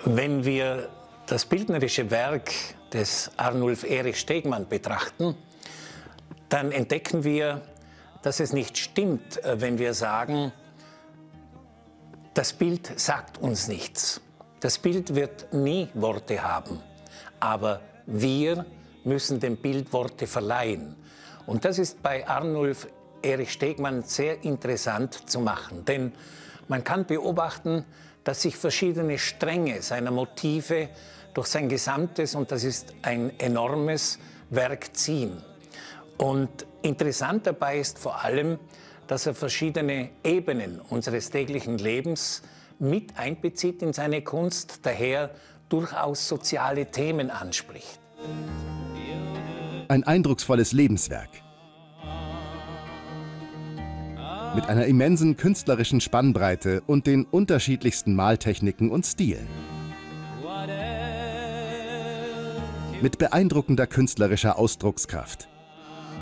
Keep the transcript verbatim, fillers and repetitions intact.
Wenn wir das bildnerische Werk des Arnulf Erich Stegmann betrachten, dann entdecken wir, dass es nicht stimmt, wenn wir sagen, das Bild sagt uns nichts. Das Bild wird nie Worte haben, aber wir müssen dem Bild Worte verleihen. Und das ist bei Arnulf Erich Stegmann sehr interessant zu machen, denn man kann beobachten, dass sich verschiedene Stränge seiner Motive durch sein gesamtes, und das ist ein enormes Werk, ziehen. Und interessant dabei ist vor allem, dass er verschiedene Ebenen unseres täglichen Lebens mit einbezieht in seine Kunst, daher durchaus soziale Themen anspricht. Ein eindrucksvolles Lebenswerk. Mit einer immensen künstlerischen Spannbreite und den unterschiedlichsten Maltechniken und Stilen. Mit beeindruckender künstlerischer Ausdruckskraft.